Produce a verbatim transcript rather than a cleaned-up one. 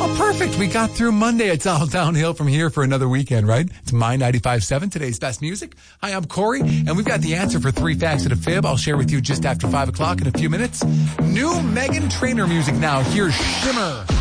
Well, perfect. We got through Monday. It's all downhill from here for another weekend, right? It's My ninety-five point seven, today's best music. Hi, I'm Corey, and we've got the answer for three facts and a fib. I'll share with you just after five o'clock in a few minutes. New Meghan Trainor music now. Here's Shimmer.